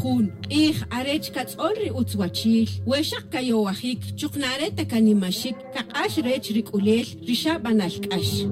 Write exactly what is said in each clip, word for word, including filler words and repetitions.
jun ih arech katzolri utzwachil weshak kayo wahik chuknareta kanimashik kaqash rech rikulel rishabanalkash.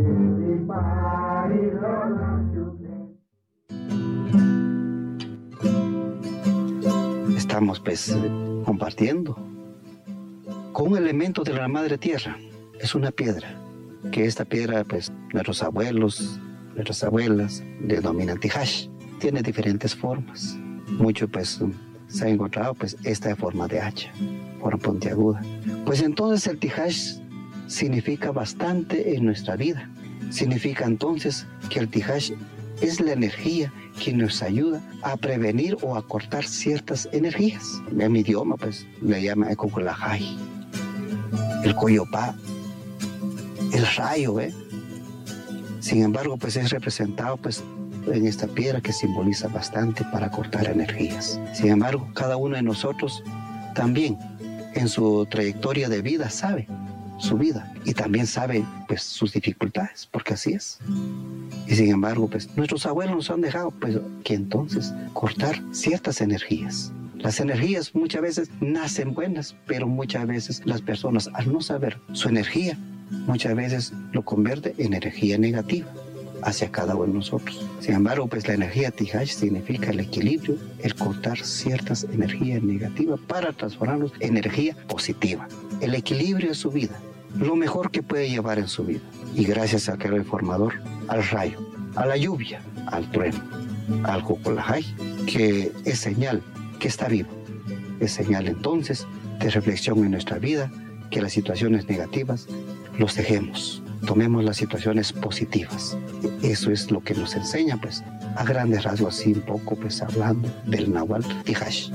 Estamos pues compartiendo con un elemento de la madre tierra. Es una piedra, que esta piedra pues nuestros abuelos, nuestras abuelas denominan tijash. Tiene diferentes formas. Mucho pues se ha encontrado pues esta de forma de hacha, forma puntiaguda. Pues entonces el tijash significa bastante en nuestra vida. Significa entonces que el tijash es la energía que nos ayuda a prevenir o a cortar ciertas energías. En mi idioma pues le llama el cocolajay, el coyopá, el rayo, ¿eh? Sin embargo pues es representado pues en esta piedra que simboliza bastante para cortar energías. Sin embargo, cada uno de nosotros también en su trayectoria de vida sabe su vida y también sabe pues sus dificultades, porque así es. Y sin embargo, pues nuestros abuelos nos han dejado pues que entonces cortar ciertas energías. Las energías muchas veces nacen buenas, pero muchas veces las personas al no saber su energía, muchas veces lo convierte en energía negativa hacia cada uno de nosotros. Sin embargo, pues la energía Tijash significa el equilibrio, el cortar ciertas energías negativas para transformarlos en energía positiva. El equilibrio de su vida, lo mejor que puede llevar en su vida. Y gracias a aquel informador, al rayo, a la lluvia, al trueno, al cocolajay, que es señal que está vivo. Es señal entonces de reflexión en nuestra vida, que las situaciones negativas los dejemos. Tomemos las situaciones positivas. Eso es lo que nos enseña, pues, a grandes rasgos, así un poco, pues, hablando del Nahual Tijash.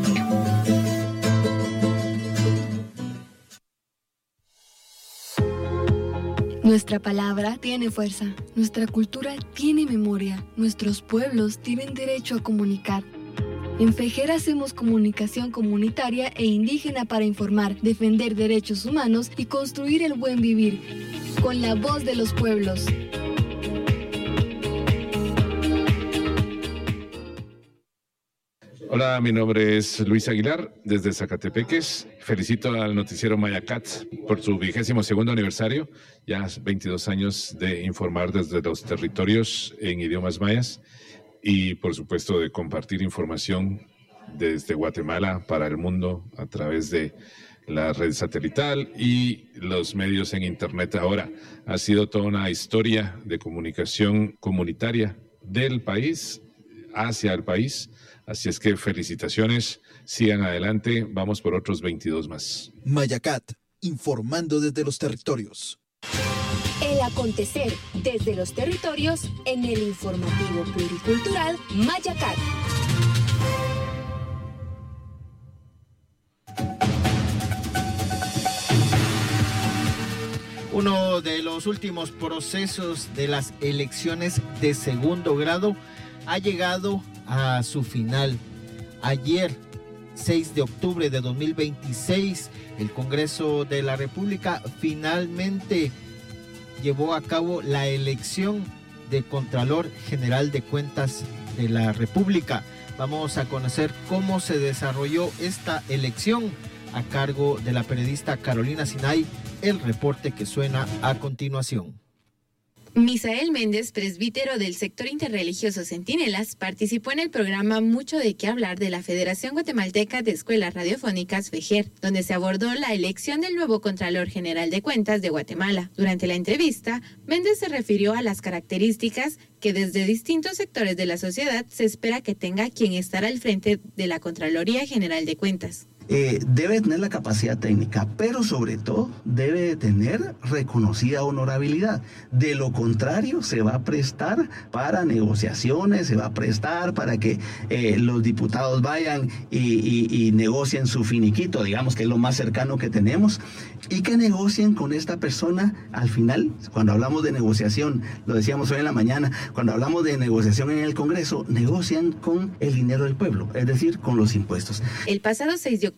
Nuestra palabra tiene fuerza, nuestra cultura tiene memoria, nuestros pueblos tienen derecho a comunicar. En FEJER hacemos comunicación comunitaria e indígena para informar, defender derechos humanos y construir el buen vivir, con la voz de los pueblos. Hola, mi nombre es Luis Aguilar, desde Zacatepeques. Felicito al noticiero Mayacat por su vigésimo segundo aniversario, ya veintidós años de informar desde los territorios en idiomas mayas y, por supuesto, de compartir información desde Guatemala para el mundo a través de la red satelital y los medios en internet. Ahora ha sido toda una historia de comunicación comunitaria del país hacia el país. Así es que felicitaciones, sigan adelante, vamos por otros veintidós más. Mayacat, informando desde los territorios. El acontecer desde los territorios en el informativo pluricultural Mayacat. Uno de los últimos procesos de las elecciones de segundo grado ha llegado a su final. Ayer, seis de octubre de dos mil veintiséis, el Congreso de la República finalmente llevó a cabo la elección de Contralor General de Cuentas de la República. Vamos a conocer cómo se desarrolló esta elección a cargo de la periodista Carolina Sinay, el reporte que suena a continuación. Misael Méndez, presbítero del sector interreligioso Centinelas, participó en el programa Mucho de qué hablar de la Federación Guatemalteca de Escuelas Radiofónicas FEJER, donde se abordó la elección del nuevo Contralor General de Cuentas de Guatemala. Durante la entrevista, Méndez se refirió a las características que desde distintos sectores de la sociedad se espera que tenga quien estará al frente de la Contraloría General de Cuentas. Eh, debe tener la capacidad técnica, pero sobre todo debe tener reconocida honorabilidad. De lo contrario, se va a prestar para negociaciones, se va a prestar para que eh, los diputados vayan y, y, y negocien su finiquito, digamos que es lo más cercano que tenemos, y que negocien con esta persona al final. Cuando hablamos de negociación, lo decíamos hoy en la mañana, cuando hablamos de negociación en el Congreso, negocian con el dinero del pueblo, es decir, con los impuestos. El pasado seis de octubre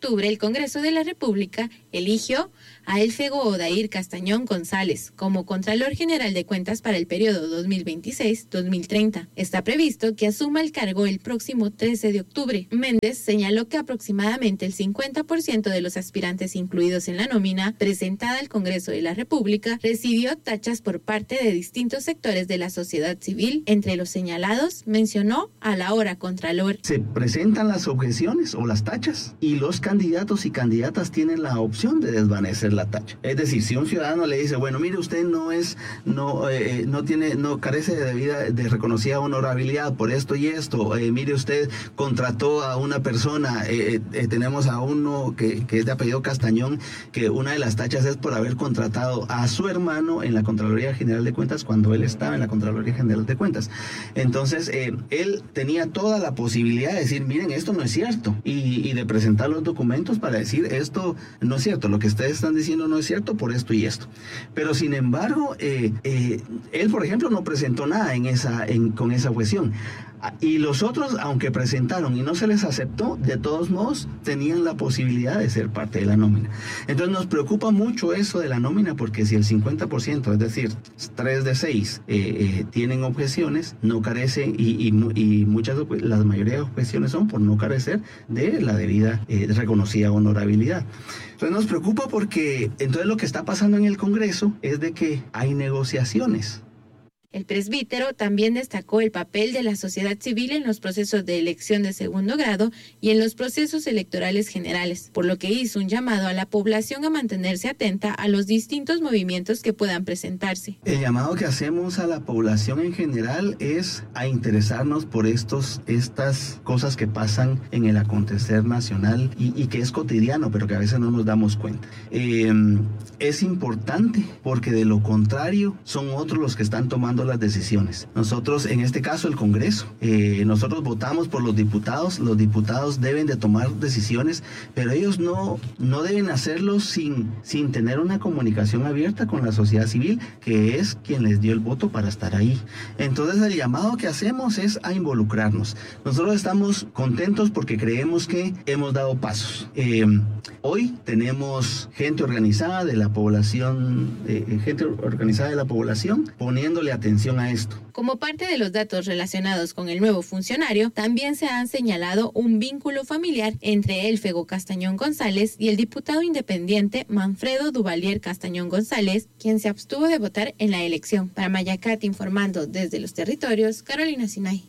octubre, el Congreso de la República eligió a Elfego Odair Castañón González como Contralor General de Cuentas para el periodo dos mil veintiséis a dos mil treinta. Está previsto que asuma el cargo el próximo trece de octubre. Méndez señaló que aproximadamente el cincuenta por ciento de los aspirantes incluidos en la nómina presentada al Congreso de la República recibió tachas por parte de distintos sectores de la sociedad civil. Entre los señalados, mencionó a la ahora Contralor. Se presentan las objeciones o las tachas y los candidatos y candidatas tienen la opción de desvanecer la tacha. Es decir, si un ciudadano le dice, bueno, mire, usted no es, no, eh, no tiene, no carece de debida, de reconocida honorabilidad por esto y esto, eh, mire, usted contrató a una persona, eh, eh, tenemos a uno que, que es de apellido Castañón, que una de las tachas es por haber contratado a su hermano en la Contraloría General de Cuentas cuando él estaba en la Contraloría General de Cuentas. Entonces, eh, él tenía toda la posibilidad de decir, miren, esto no es cierto, y, y de presentar los documentos para decir, esto no es cierto, lo que ustedes están diciendo no es cierto por esto y esto. Pero sin embargo, eh, eh, él, por ejemplo, no presentó nada en esa, en, con esa objeción. Y los otros, aunque presentaron y no se les aceptó, de todos modos tenían la posibilidad de ser parte de la nómina. Entonces nos preocupa mucho eso de la nómina, porque si el cincuenta por ciento, es decir, tres de seis, eh, eh, tienen objeciones, no carecen, y, y, y muchas, la mayoría de objeciones son por no carecer de la debida eh, reconocida honorabilidad. Entonces nos preocupa porque entonces lo que está pasando en el Congreso es de que hay negociaciones. El presbítero también destacó el papel de la sociedad civil en los procesos de elección de segundo grado y en los procesos electorales generales, por lo que hizo un llamado a la población a mantenerse atenta a los distintos movimientos que puedan presentarse. El llamado que hacemos a la población en general es a interesarnos por estos, estas cosas que pasan en el acontecer nacional y, y que es cotidiano, pero que a veces no nos damos cuenta. Eh, es importante porque de lo contrario son otros los que están tomando las decisiones. Nosotros, en este caso el Congreso, eh, nosotros votamos por los diputados, los diputados deben de tomar decisiones, pero ellos no, no deben hacerlo sin, sin tener una comunicación abierta con la sociedad civil, que es quien les dio el voto para estar ahí. Entonces el llamado que hacemos es a involucrarnos. Nosotros estamos contentos porque creemos que hemos dado pasos. Eh, hoy tenemos gente organizada de la población, eh, gente organizada de la población poniéndole atención a esto. Como parte de los datos relacionados con el nuevo funcionario, también se han señalado un vínculo familiar entre Elfego Castañón González y el diputado independiente Manfredo Duvalier Castañón González, quien se abstuvo de votar en la elección. Para Mayacat, informando desde los territorios, Carolina Sinay.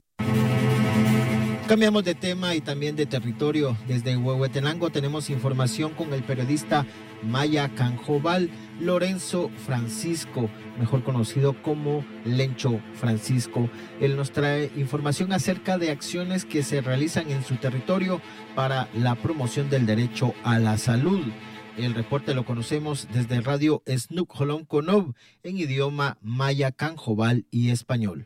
Cambiamos de tema y también de territorio. Desde Huehuetenango tenemos información con el periodista Maya Canjobal Lorenzo Francisco, mejor conocido como Lencho Francisco. Él nos trae información acerca de acciones que se realizan en su territorio para la promoción del derecho a la salud. El reporte lo conocemos desde Radio Snook Holon Konob en idioma Maya Canjobal y español.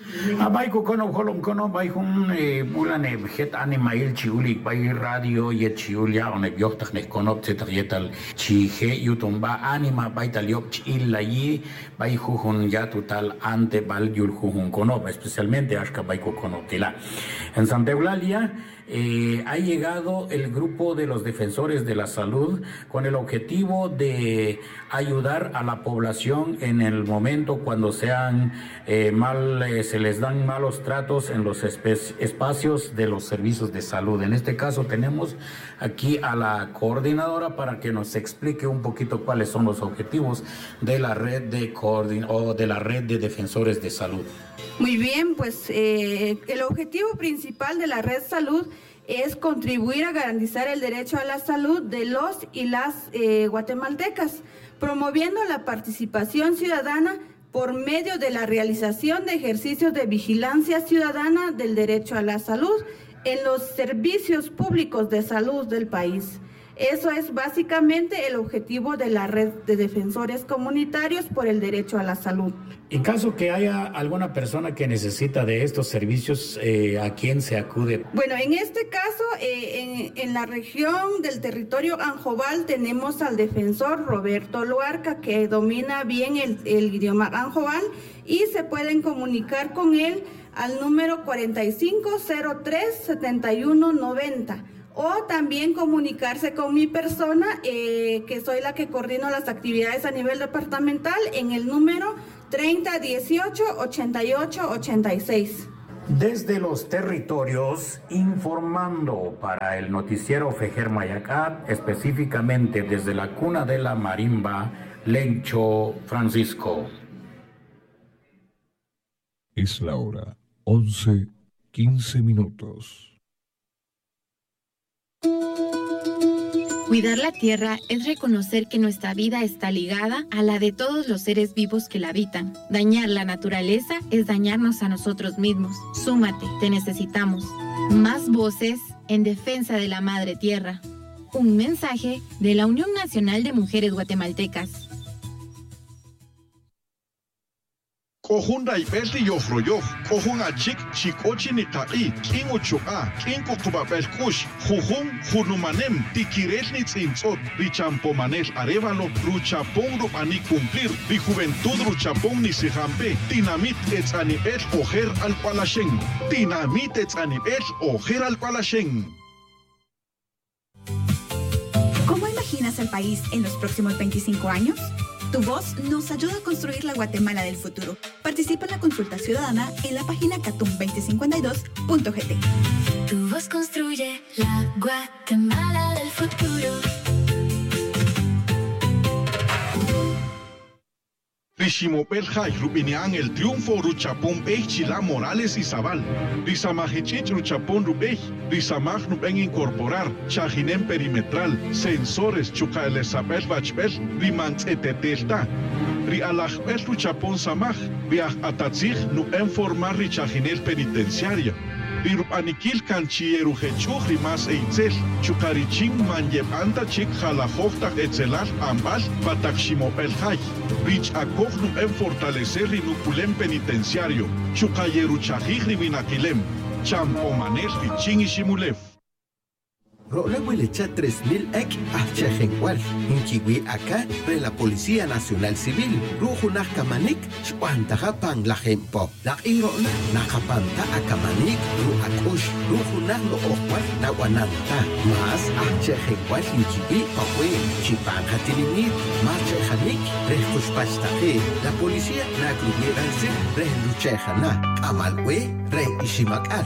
Abay ko kono holom kono bay hun bulane het animail chiulik bay radio yet chiulia on biochtach ne kono tetrietal chihe yutumba anima bay taliop chilla yi bay hun ya total ante bal yul hun kono especialmente ashka bay ko kono tela en Santa Eulalia. Eh, ha llegado el grupo de los defensores de la salud con el objetivo de ayudar a la población en el momento cuando sean eh, mal, eh, se les dan malos tratos en los espe- espacios de los servicios de salud. En este caso tenemos aquí a la coordinadora para que nos explique un poquito cuáles son los objetivos de la red de coordin- o de la red de defensores de salud. Muy bien, pues eh, el objetivo principal de la Red Salud es contribuir a garantizar el derecho a la salud de los y las eh, guatemaltecas, promoviendo la participación ciudadana por medio de la realización de ejercicios de vigilancia ciudadana del derecho a la salud en los servicios públicos de salud del país. Eso es básicamente el objetivo de la red de defensores comunitarios por el derecho a la salud. En caso que haya alguna persona que necesita de estos servicios, eh, ¿a quién se acude? Bueno, en este caso, eh, en, en la región del territorio Anjobal tenemos al defensor Roberto Luarca, que domina bien el, el idioma Anjobal, y se pueden comunicar con él al número cuarenta y cinco cero tres setenta y uno noventa. o también comunicarse con mi persona, eh, que soy la que coordino las actividades a nivel departamental, en el número treinta dieciocho ochenta y ocho ochenta y seis. Desde los territorios, informando para el noticiero Fejer Mayacat, específicamente desde la cuna de la marimba, Lencho Francisco. Es la hora, once, quince minutos. Cuidar la tierra es reconocer que nuestra vida está ligada a la de todos los seres vivos que la habitan. Dañar la naturaleza es dañarnos a nosotros mismos. Súmate, te necesitamos. Más voces en defensa de la madre tierra. Un mensaje de la Unión Nacional de Mujeres Guatemaltecas. Kohunda ibelti yofroyof, kohunga chik chikochi ni tai, kingo chuka, kingo kubabel kush, jujun, junumanem, tikirel ni tzintzot, richampomanel arevalo, ruchapong rupani cumplir, ri juventud ruchapong ni sijampe, dinamit etzanibel ojer al palashen, dinamit etzanibel ojer al palashen. ¿Cómo imaginas el país en los próximos veinticinco años? Tu voz nos ayuda a construir la Guatemala del futuro. Participa en la consulta ciudadana en la página catum veinte cincuenta y dos punto g t. Tu voz construye la Guatemala del futuro. Rishimopel Jai, Rubinian, el triunfo, Ruchapón, Chila Morales y Zabal. Risamajechich, Ruchapón, Rubej, Risamaj, Nuben incorporar, Chajinen perimetral, sensores, Chucaelesabel, Bachbel, Rimans etetelta. Rialajbel, Ruchapón, Samaj, Viaj Atatzig, Nuben formar Richajinel penitenciaria. Rirupanikil canchieru hechuj rimas eitzel, chukarichin manjebanta chik jalajoftak etzelal ambal patakshimopel jai. Rich akov nu en fortalecer rinuculem penitenciario, chukayeru chajij rivinakilem, champomaner richin ishimulev. Rola Huilecha tres mil ek Achejencual, Inchiwi acá de la Policía Nacional Civil, Rujunaj Kamanik, Spantaja Pang la Gempo, la Irona, Najapanta Akamanik, Ru Akush, Rujunaj lo Ojual, Naguananta, más Achejencual, Inchiwi, Pahue, Chipanja Tilinit, Machejanik, Rejuspachtaje, la Policía Nagrubiranse, Reluchejana, Kamalwe, Re Ishimakal.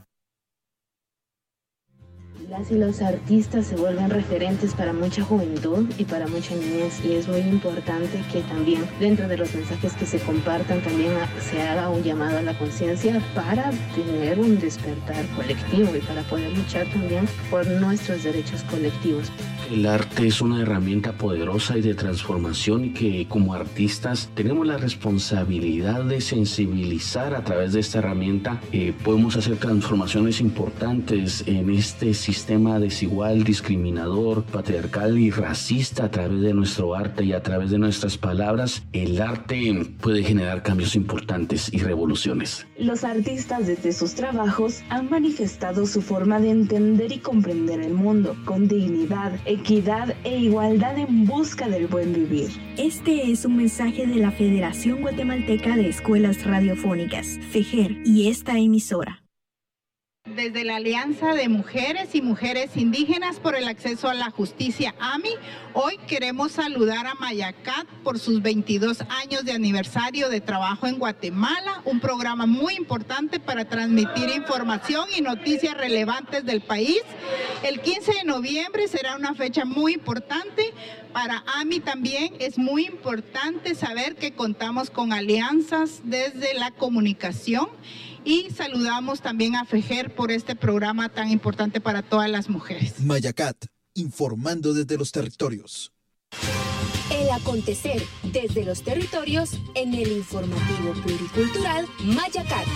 Las y los artistas se vuelven referentes para mucha juventud y para mucha niñez, y es muy importante que también dentro de los mensajes que se compartan también se haga un llamado a la conciencia para tener un despertar colectivo y para poder luchar también por nuestros derechos colectivos. El arte es una herramienta poderosa y de transformación, y que como artistas tenemos la responsabilidad de sensibilizar a través de esta herramienta. Eh, podemos hacer transformaciones importantes en este sistema desigual, discriminador, patriarcal y racista a través de nuestro arte y a través de nuestras palabras. El arte puede generar cambios importantes y revoluciones. Los artistas desde sus trabajos han manifestado su forma de entender y comprender el mundo con dignidad, equidad e igualdad en busca del buen vivir. Este es un mensaje de la Federación Guatemalteca de Escuelas Radiofónicas, FEJER, y esta emisora. Desde la Alianza de Mujeres y Mujeres Indígenas por el Acceso a la Justicia, A M I, hoy queremos saludar a Mayacat por sus veintidós años de aniversario de trabajo en Guatemala, un programa muy importante para transmitir información y noticias relevantes del país. El quince de noviembre será una fecha muy importante. Para A M I también es muy importante saber que contamos con alianzas desde la comunicación. Y saludamos también a FEJER por este programa tan importante para todas las mujeres. Mayacat, informando desde los territorios. El acontecer desde los territorios en el informativo pluricultural Mayacat.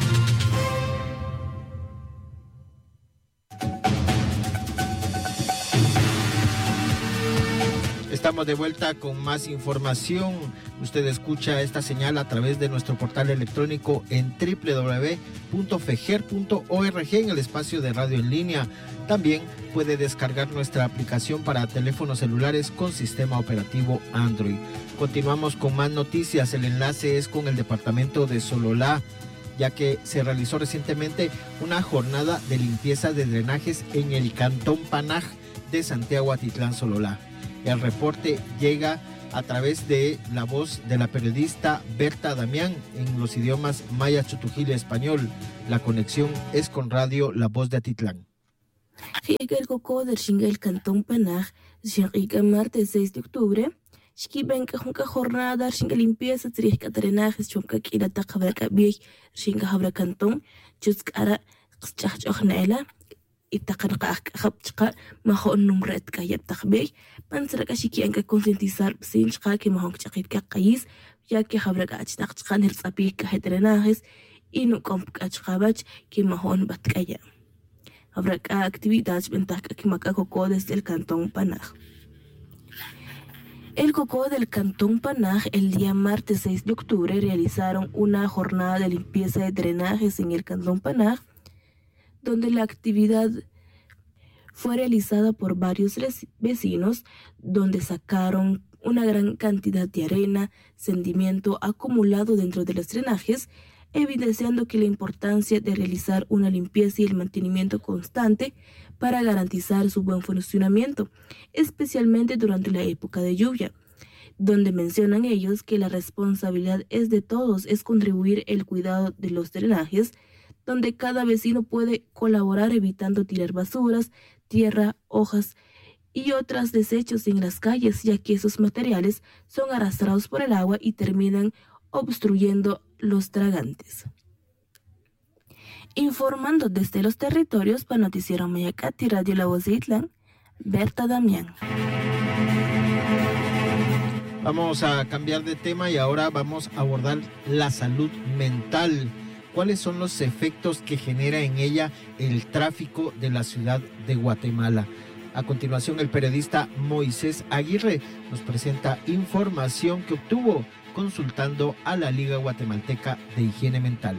Estamos de vuelta con más información. Usted escucha esta señal a través de nuestro portal electrónico en doble u doble u doble u punto fejer punto org en el espacio de radio en línea. También puede descargar nuestra aplicación para teléfonos celulares con sistema operativo Android. Continuamos con más noticias. El enlace es con el departamento de Sololá. ya que se realizó recientemente una jornada de limpieza de drenajes en el Cantón Panaj de Santiago Atitlán Sololá. El reporte llega a través de la voz de la periodista Berta Damián en los idiomas maya, chutujil y español. La conexión es con Radio La Voz de Atitlán. El coco del Shingal Cantón Panaj, Shingal martes seis de octubre, Shkiben que junca jornada Shingal limpieza tres drenajes chunka kila takabra kabih Shingal habra Cantón chuskara qchachojnela itaqanqa qabchqa mahon numret kayab takbih pansra kashiki anka concientizar sinchqa que mahon chaqit ka qais ya que habra qachtaqchqa nirtsapih ka drenajes inu kompqachqabach que mahon batkaya. Habrá actividades ventajas que maca coco desde el Cantón Panaj. El coco del Cantón Panaj el día martes seis de octubre realizaron una jornada de limpieza de drenajes en el Cantón Panaj, donde la actividad fue realizada por varios vecinos, donde sacaron una gran cantidad de arena, sedimento acumulado dentro de los drenajes, evidenciando que la importancia de realizar una limpieza y el mantenimiento constante para garantizar su buen funcionamiento, especialmente durante la época de lluvia, donde mencionan ellos que la responsabilidad es de todos, es contribuir el cuidado de los drenajes, donde cada vecino puede colaborar evitando tirar basuras, tierra, hojas y otros desechos en las calles, ya que esos materiales son arrastrados por el agua y terminan obstruyendo los tragantes. Informando desde los territorios para Noticiero Mayacat y Radio La Voz de Atitlán, Berta Damián. Vamos a cambiar de tema y ahora vamos a abordar la salud mental. ¿Cuáles son los efectos que genera en ella el tráfico de la ciudad de Guatemala? A continuación, el periodista Moisés Aguirre nos presenta información que obtuvo consultando a la Liga Guatemalteca de Higiene Mental.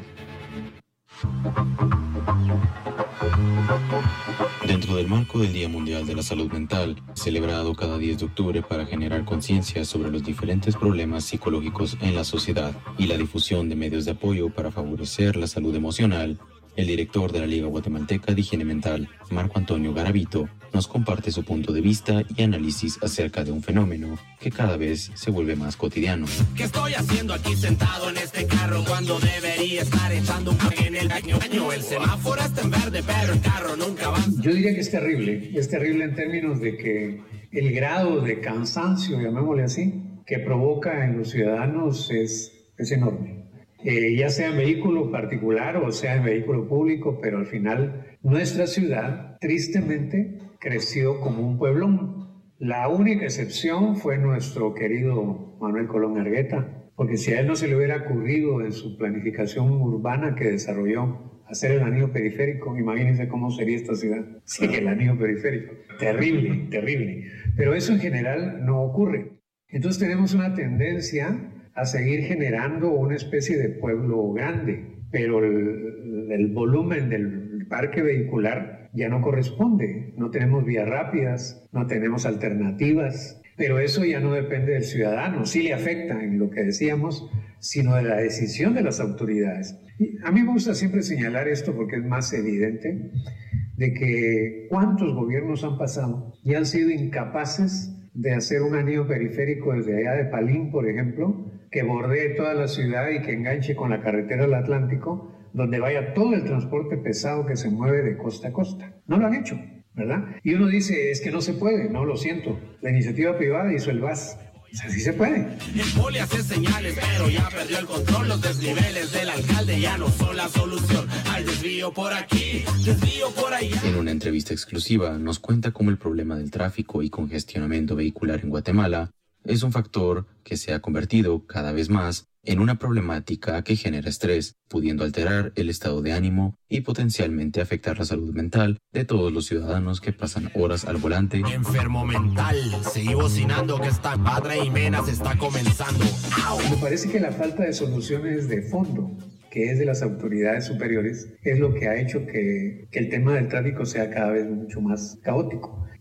Dentro del marco del Día Mundial de la Salud Mental, celebrado cada diez de octubre para generar conciencia sobre los diferentes problemas psicológicos en la sociedad y la difusión de medios de apoyo para favorecer la salud emocional, el director de la Liga Guatemalteca de Higiene Mental, Marco Antonio Garavito, nos comparte su punto de vista y análisis acerca de un fenómeno que cada vez se vuelve más cotidiano. ¿Qué estoy haciendo aquí sentado en este carro cuando debería estar echando un café en el baño? El semáforo está en verde, pero el carro nunca va. Yo diría que es terrible. Es terrible en términos de que el grado de cansancio, llamémosle así, que provoca en los ciudadanos es, es enorme. Eh, ya sea en vehículo particular o sea en vehículo público, pero al final nuestra ciudad tristemente creció como un pueblón. La única excepción fue nuestro querido Manuel Colón Argueta, porque si a él no se le hubiera ocurrido en su planificación urbana que desarrolló hacer el anillo periférico, imagínense cómo sería esta ciudad sin el anillo periférico. Terrible, terrible. Pero eso en general no ocurre. Entonces tenemos una tendencia a seguir generando una especie de pueblo grande, pero el, el volumen del parque vehicular ya no corresponde. No tenemos vías rápidas, no tenemos alternativas, pero eso ya no depende del ciudadano, sí le afecta en lo que decíamos, sino de la decisión de las autoridades. Y a mí me gusta siempre señalar esto porque es más evidente, de que cuántos gobiernos han pasado y han sido incapaces de hacer un anillo periférico desde allá de Palín, por ejemplo, que bordee toda la ciudad y que enganche con la carretera del Atlántico, donde vaya todo el transporte pesado que se mueve de costa a costa. No lo han hecho, ¿verdad? Y uno dice, es que no se puede. No, lo siento. La iniciativa privada hizo el V A S. O sea, sí se puede. El poli hace señales, pero ya perdió el control. Los desniveles del alcalde ya no son la solución. Hay desvío por aquí, desvío por allá. En una entrevista exclusiva nos cuenta cómo el problema del tráfico y congestionamiento vehicular en Guatemala es un factor que se ha convertido cada vez más en una problemática que genera estrés, pudiendo alterar el estado de ánimo y potencialmente afectar la salud mental de todos los ciudadanos que pasan horas al volante. Enfermo mental, seguí bocinando que esta padre y mena se está comenzando. ¡Au! Me parece que la falta de soluciones de fondo, que es de las autoridades superiores, es lo que ha hecho que, que el tema del tráfico sea cada vez mucho más caótico.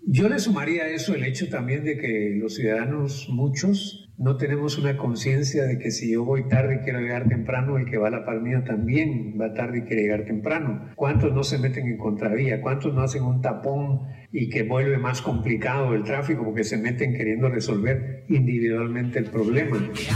Yo le sumaría a eso el hecho también de que los ciudadanos, muchos, no tenemos una conciencia de que si yo voy tarde y quiero llegar temprano, el que va a la par mía también va tarde y quiere llegar temprano. ¿Cuántos no se meten en contravía? ¿Cuántos no hacen un tapón y que vuelve más complicado el tráfico porque se meten queriendo resolver individualmente el problema?